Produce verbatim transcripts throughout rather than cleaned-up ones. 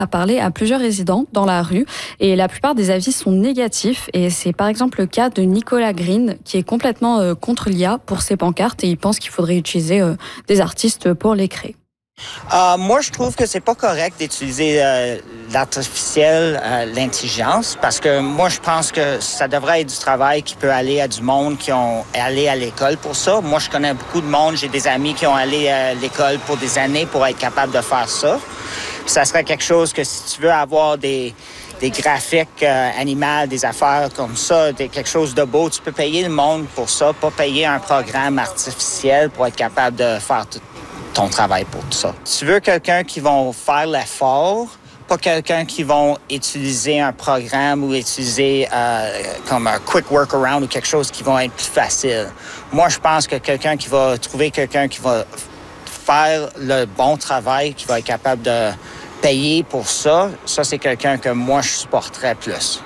a parlé à plusieurs résidents dans la rue et la plupart des avis sont négatifs. Et c'est par exemple le cas de Nicolas Green qui est complètement euh, contre l'I A pour ses pancartes et il pense qu'il faudrait utiliser euh, des artistes pour les créer. Euh, moi, je trouve que c'est pas correct d'utiliser euh, l'artificiel, euh, l'intelligence, parce que moi, je pense que ça devrait être du travail qui peut aller à du monde qui ont allé à l'école pour ça. Moi, je connais beaucoup de monde, j'ai des amis qui ont allé à l'école pour des années pour être capable de faire ça. Puis ça serait quelque chose que si tu veux avoir des des graphiques euh, animaux, des affaires comme ça, des, quelque chose de beau, tu peux payer le monde pour ça, pas payer un programme artificiel pour être capable de faire tout ton travail pour tout ça. Tu veux quelqu'un qui va faire l'effort, pas quelqu'un qui va utiliser un programme ou utiliser euh, comme un quick workaround ou quelque chose qui va être plus facile. Moi, je pense que quelqu'un qui va trouver quelqu'un qui va faire le bon travail, qui va être capable de payer pour ça, ça, c'est quelqu'un que moi, je supporterais plus.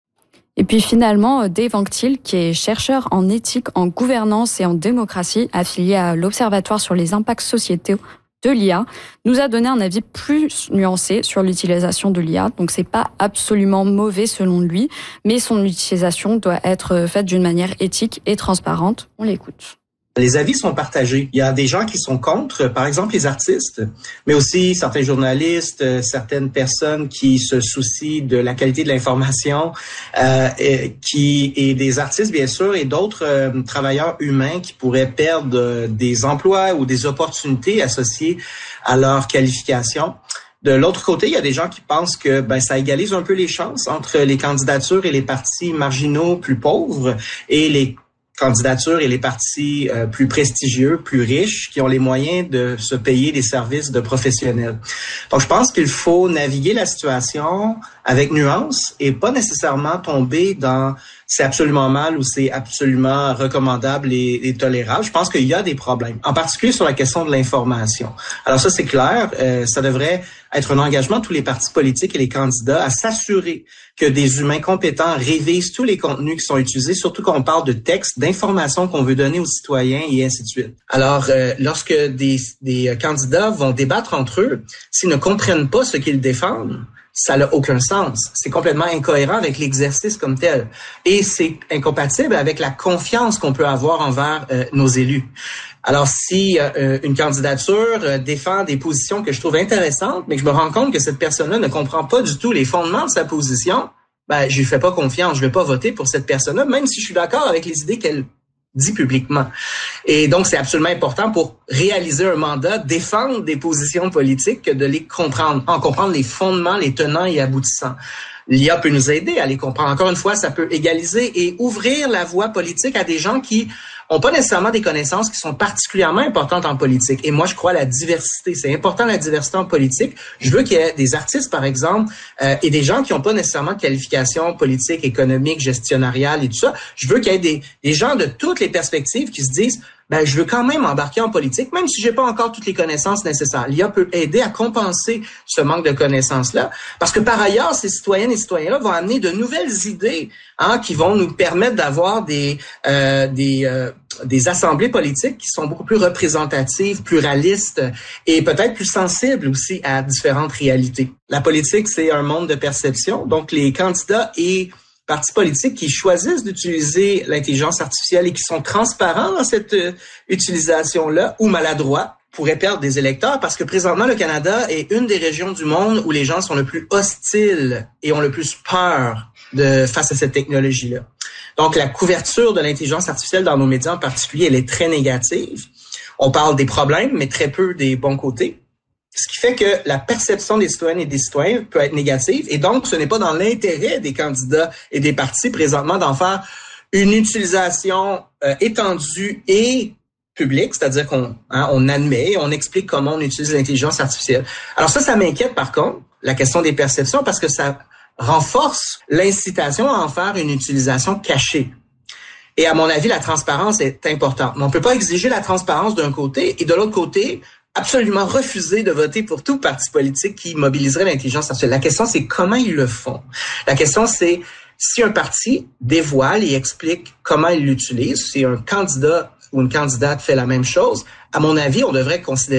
Et puis finalement, Dave Anctil, qui est chercheur en éthique, en gouvernance et en démocratie, affilié à l'Observatoire sur les impacts sociétaux de l'I A, nous a donné un avis plus nuancé sur l'utilisation de l'I A. Donc c'est pas absolument mauvais selon lui, mais son utilisation doit être faite d'une manière éthique et transparente. On l'écoute. Les avis sont partagés. Il y a des gens qui sont contre, par exemple les artistes, mais aussi certains journalistes, certaines personnes qui se soucient de la qualité de l'information, euh, et, qui et des artistes bien sûr et d'autres euh, travailleurs humains qui pourraient perdre euh, des emplois ou des opportunités associées à leur qualification. De l'autre côté, il y a des gens qui pensent que ben ça égalise un peu les chances entre les candidatures et les partis marginaux plus pauvres et les candidatures et les partis euh, plus prestigieux, plus riches, qui ont les moyens de se payer des services de professionnels. Donc, je pense qu'il faut naviguer la situation avec nuance et pas nécessairement tomber dans c'est absolument mal ou c'est absolument recommandable et, et tolérable. Je pense qu'il y a des problèmes, en particulier sur la question de l'information. Alors ça, c'est clair, euh, ça devrait être un engagement de tous les partis politiques et les candidats à s'assurer que des humains compétents révisent tous les contenus qui sont utilisés, surtout quand on parle de textes, d'informations qu'on veut donner aux citoyens et ainsi de suite. Alors, euh, lorsque des, des candidats vont débattre entre eux, s'ils ne comprennent pas ce qu'ils défendent, ça n'a aucun sens. C'est complètement incohérent avec l'exercice comme tel. Et c'est incompatible avec la confiance qu'on peut avoir envers euh, nos élus. Alors, si euh, une candidature euh, défend des positions que je trouve intéressantes, mais que je me rends compte que cette personne-là ne comprend pas du tout les fondements de sa position, ben, je lui fais pas confiance. Je vais pas voter pour cette personne-là, même si je suis d'accord avec les idées qu'elle dit publiquement. Et donc, c'est absolument important pour réaliser un mandat, défendre des positions politiques, que de les comprendre, en comprendre les fondements, les tenants et aboutissants. L'I A peut nous aider à les comprendre. Encore une fois, ça peut égaliser et ouvrir la voie politique à des gens qui ont pas nécessairement des connaissances qui sont particulièrement importantes en politique. Et moi, je crois à la diversité. C'est important, la diversité en politique. Je veux qu'il y ait des artistes, par exemple, euh, et des gens qui n'ont pas nécessairement de qualifications politiques, économiques, gestionariales et tout ça. Je veux qu'il y ait des, des gens de toutes les perspectives qui se disent ben, je veux quand même embarquer en politique, même si j'ai pas encore toutes les connaissances nécessaires. L'I A peut aider à compenser ce manque de connaissances-là, parce que par ailleurs, ces citoyennes et citoyens-là vont amener de nouvelles idées, hein, qui vont nous permettre d'avoir des euh, des euh, des assemblées politiques qui sont beaucoup plus représentatives, pluralistes et peut-être plus sensibles aussi à différentes réalités. La politique, c'est un monde de perception, donc les candidats et partis politiques qui choisissent d'utiliser l'intelligence artificielle et qui sont transparents dans cette euh, utilisation-là ou maladroits pourraient perdre des électeurs parce que présentement, le Canada est une des régions du monde où les gens sont le plus hostiles et ont le plus peur de face à cette technologie-là. Donc, la couverture de l'intelligence artificielle dans nos médias en particulier, elle est très négative. On parle des problèmes, mais très peu des bons côtés. Ce qui fait que la perception des citoyennes et des citoyens peut être négative. Et donc, ce n'est pas dans l'intérêt des candidats et des partis présentement d'en faire une utilisation euh, étendue et publique, c'est-à-dire qu'on hein, on admet, on explique comment on utilise l'intelligence artificielle. Alors ça, ça m'inquiète par contre, la question des perceptions, parce que ça renforce l'incitation à en faire une utilisation cachée. Et à mon avis, la transparence est importante. Mais on ne peut pas exiger la transparence d'un côté et de l'autre côté, absolument refuser de voter pour tout parti politique qui mobiliserait l'intelligence artificielle. La question, c'est comment ils le font. La question, c'est si un parti dévoile et explique comment il l'utilise, si un candidat ou une candidate fait la même chose, à mon avis, on devrait considérer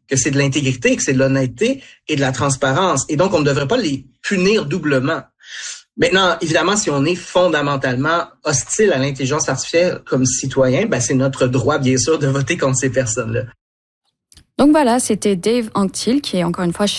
que c'est de l'intégrité, que c'est de l'honnêteté et de la transparence. Et donc, on ne devrait pas les punir doublement. Maintenant, évidemment, si on est fondamentalement hostile à l'intelligence artificielle comme citoyen, ben c'est notre droit, bien sûr, de voter contre ces personnes-là. Donc voilà, c'était Dave Anctil, qui est encore une fois